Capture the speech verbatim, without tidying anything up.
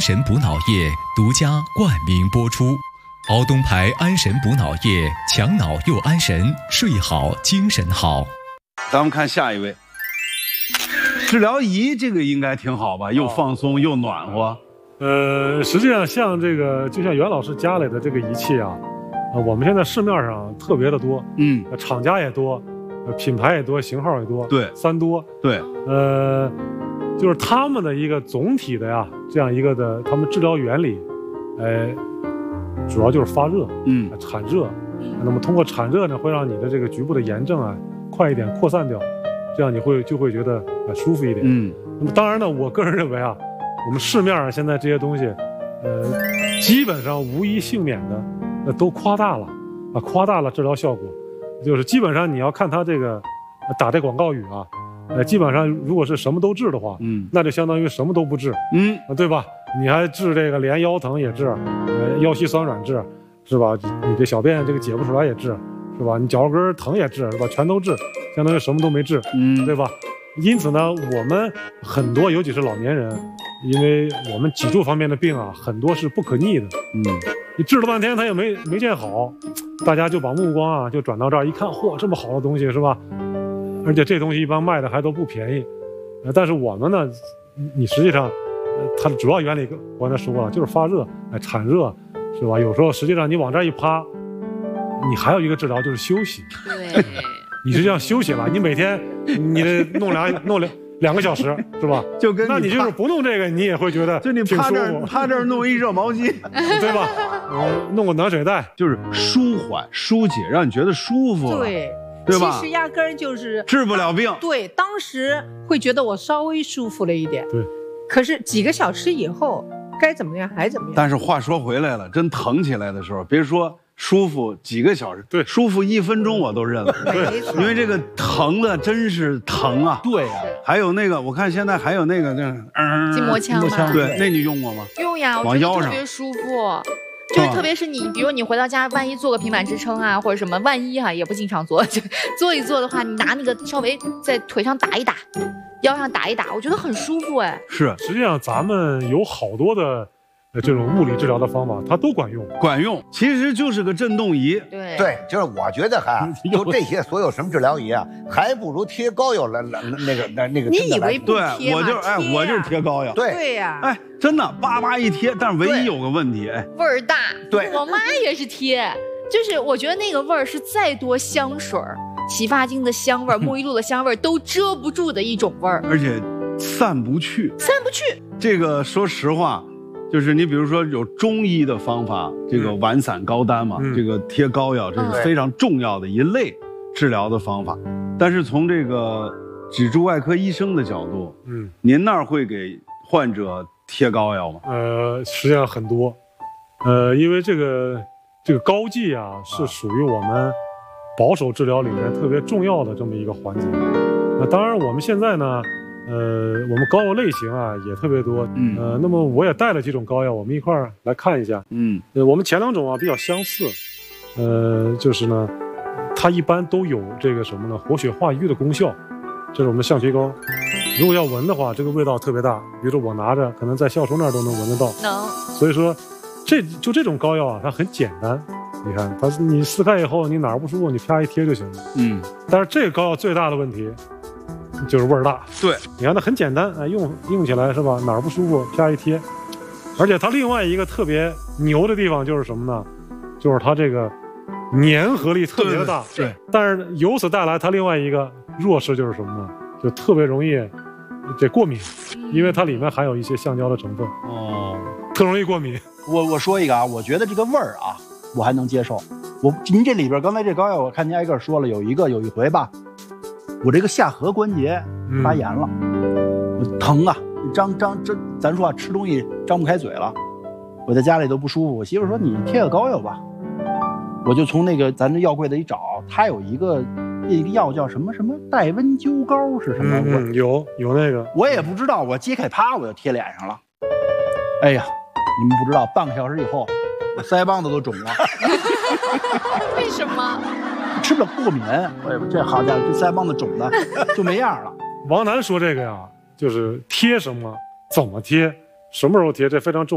神补脑液独家冠名播出。敖东牌安神补脑液，强脑又安神，睡好精神好。 咱们看下一位，治疗仪这个应该挺好吧，又放松又暖和。 呃，实际上像这个，就像袁老师家里的这个仪器啊，呃，我们现在市面上特别的多， 嗯， 厂家也多，呃，品牌也多，型号也多， 对， 三多， 对， 呃，就是他们的一个总体的呀，这样一个的，他们治疗原理，呃，主要就是发热， 嗯， 产热，那么通过产热呢，会让你的这个局部的炎症啊快一点扩散掉，这样你会就会觉得呃舒服一点， 嗯， 那么当然呢，我个人认为啊。我们市面上现在这些东西，呃，基本上无一幸免的，那都夸大了，啊，夸大了治疗效果，就是基本上你要看它这个打这广告语啊，呃，基本上如果是什么都治的话， 嗯， 那就相当于什么都不治， 嗯， 对吧？你还治这个连腰疼也治，呃，腰膝酸软治，是吧？你这小便这个解不出来也治，是吧？你脚后跟疼也治，是吧？全都治，相当于什么都没治， 嗯， 对吧？因此呢，我们很多，尤其是老年人，因为我们脊柱方面的病啊，很多是不可逆的。 嗯， 你治了半天，他也没没见好，大家就把目光啊就转到这儿，一看，嚯，这么好的东西是吧？而且这东西一般卖的还都不便宜。呃，但是我们呢，你实际上，呃，它的主要原理我刚才说了，就是发热，哎，产热，是吧？有时候实际上你往这儿一趴，你还有一个治疗就是休息。 对。 你实际上休息了，你每天你得弄两弄两两个小时，是吧？ 就跟那你就是不弄这个，你也会觉得就你趴这儿趴这儿弄一热毛巾， 对吧？呃，弄个暖水袋， 就是舒缓疏解，让你觉得舒服了， 对， 对吧？ 其实压根儿就是治不了病。 对，当时会觉得我稍微舒服了一点， 对。 可是几个小时以后，该怎么样还怎么样。 但是话说回来了，真疼起来的时候，别说。舒服几个小时， 对， 舒服一分钟我都认了， 对， 因为这个疼的真是疼啊。 对呀、啊， 还有那个，我看现在还有那个那嗯，筋膜枪嘛， 对，那你用过吗？ 用呀，我觉得特别舒服。就是特别是你，比如你回到家，万一做个平板支撑啊，或者什么，万一哈、啊、也不经常做，就做一做的话，你拿那个稍微在腿上打一打，腰上打一打，我觉得很舒服哎。 是， 实际上咱们有好多的。呃，这种物理治疗的方法，它都管用， 管用，其实就是个震动仪。 对对，就是我觉得哈，就这些所有什么治疗仪啊，还不如贴膏药来来那个那那个。 你以为不贴吗？对，我就哎，我就是贴膏药。 对对呀， 哎，真的叭叭一贴，但是唯一有个问题，哎， 味儿大。 对， 我妈也是贴，就是我觉得那个味儿是再多香水儿、洗发精的香味儿、沐浴露的香味儿都遮不住的一种味儿， 而且散不去， 散不去。 这个说实话。就是你比如说有中医的方法，这个丸散高丹嘛，嗯、这个贴膏药，这是非常重要的一类治疗的方法。嗯、但是从这个脊柱外科医生的角度，嗯，您那儿会给患者贴膏药吗？ 呃，实际上很多，呃，因为这个这个膏剂啊，是属于我们保守治疗里面特别重要的这么一个环节。那当然，我们现在呢。呃，我们膏药类型啊也特别多，嗯，呃，那么我也带了几种膏药，我们一块儿来看一下，嗯，呃，我们前两种啊比较相似，呃，就是呢，它一般都有这个什么呢，活血化瘀的功效，这是我们象曲膏。如果要闻的话，这个味道特别大，比如说我拿着，可能在校叔那儿都能闻得到， 能。 所以说，这就这种膏药啊，它很简单，你看它，你撕开以后，你哪儿不舒服，你啪一贴就行了，嗯。但是这个膏药最大的问题。就是味儿大， 对， 你看它很简单，哎，用用起来是吧？哪儿不舒服，啪一贴。而且它另外一个特别牛的地方就是什么呢？就是它这个粘合力特别的大， 对。对但是由此带来它另外一个弱势就是什么呢？就特别容易这过敏，因为它里面含有一些橡胶的成分，哦，特容易过敏。 我我说一个啊，我觉得这个味儿啊，我还能接受。我您这里边刚才这膏药，我看您挨个说了，有一个有一回吧。我这个下颌关节发炎了，嗯、我疼啊，张张这咱说啊，吃东西张不开嘴了，我在家里都不舒服。我媳妇说你贴个膏药吧，我就从那个咱这药柜子里找，它有一个一个药叫什么什么带温灸膏是什么？ 嗯，有有那个， 我也不知道，我揭开啪我就贴脸上了。哎呀，你们不知道，半个小时以后，我腮帮子都肿了。 为什么？ 吃不了过敏，我这好家伙，这腮帮子肿的就没样了。 王楠说这个呀，就是贴什么，怎么贴，什么时候贴，这非常重要。